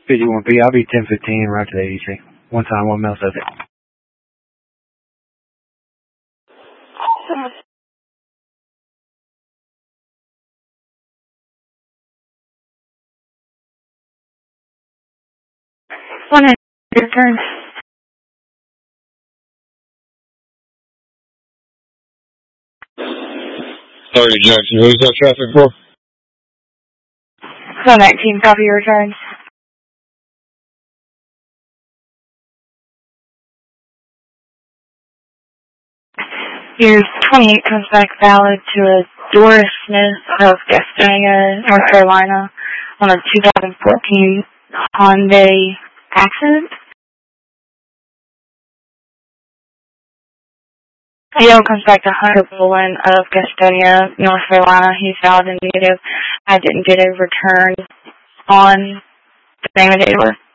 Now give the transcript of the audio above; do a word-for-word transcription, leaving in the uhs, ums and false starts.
fifty-one P, I'll be ten fifteen right to the A D C. One time, one mail subject. One in your turn. Sorry, Jackson. Who's that traffic for? one nineteen, copy your return. Your twenty-eight comes back valid to a Doris Smith of Gastonia, North Carolina, on a two thousand fourteen Hyundai Accent. Leo comes back to Hunter Bullen of Gastonia, North Carolina. He's valid and negative. I didn't get a return on the name of the dealer.